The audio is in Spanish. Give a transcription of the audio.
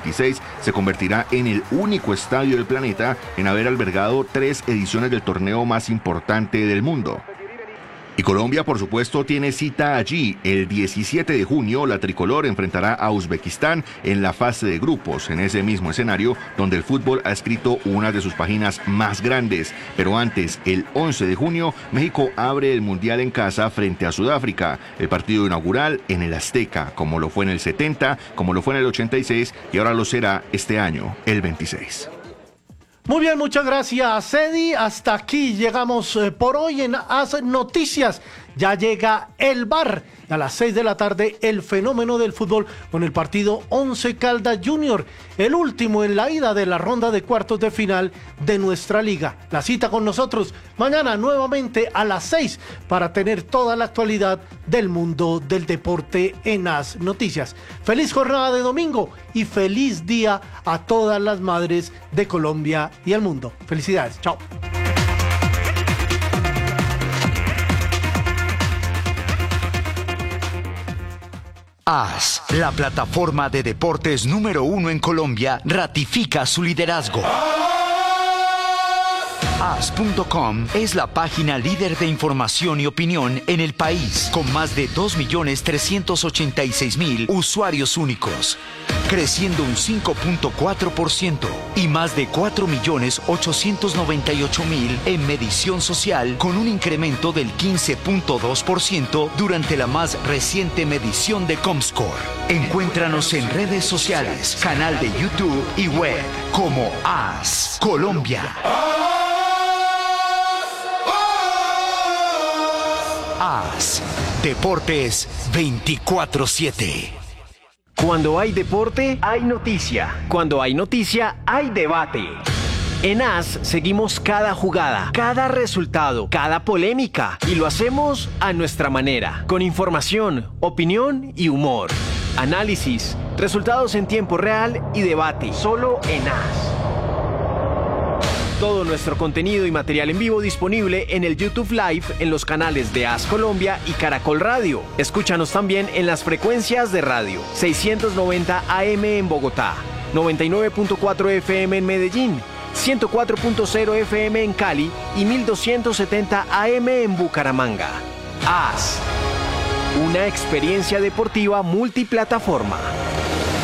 2026 se convertirá en el único estadio del planeta en haber albergado 3 ediciones del torneo más importante del mundo. Y Colombia, por supuesto, tiene cita allí. El 17 de junio, la tricolor enfrentará a Uzbekistán en la fase de grupos, en ese mismo escenario donde el fútbol ha escrito una de sus páginas más grandes. Pero antes, el 11 de junio, México abre el Mundial en casa frente a Sudáfrica. El partido inaugural en el Azteca, como lo fue en el 70, como lo fue en el 86 y ahora lo será este año, el 26. Muy bien, muchas gracias, Eddie. Hasta aquí llegamos por hoy en AS Noticias. Ya llega el VAR. A las 6 de la tarde, el fenómeno del fútbol con el partido Once Caldas Junior, el último en la ida de la ronda de cuartos de final de nuestra liga. La cita con nosotros mañana nuevamente a las 6 para tener toda la actualidad del mundo del deporte en AS Noticias. Feliz jornada de domingo y feliz día a todas las madres de Colombia y el mundo. Felicidades. Chao. AS, la plataforma de deportes número 1 en Colombia, ratifica su liderazgo. AS.com es la página líder de información y opinión en el país, con más de 2.386.000 usuarios únicos, creciendo un 5.4% y más de 4.898.000 en medición social, con un incremento del 15.2% durante la más reciente medición de Comscore. Encuéntranos en redes sociales, canal de YouTube y web como AS Colombia. AS Deportes 24/7. Cuando hay deporte, hay noticia. Cuando hay noticia, hay debate. En AS seguimos cada jugada, cada resultado, cada polémica y lo hacemos a nuestra manera, con información, opinión y humor. Análisis, resultados en tiempo real y debate, solo en AS. Todo nuestro contenido y material en vivo disponible en el YouTube Live en los canales de AS Colombia y Caracol Radio. Escúchanos también en las frecuencias de radio 690 AM en Bogotá, 99.4 FM en Medellín, 104.0 FM en Cali y 1270 AM en Bucaramanga. AS, una experiencia deportiva multiplataforma.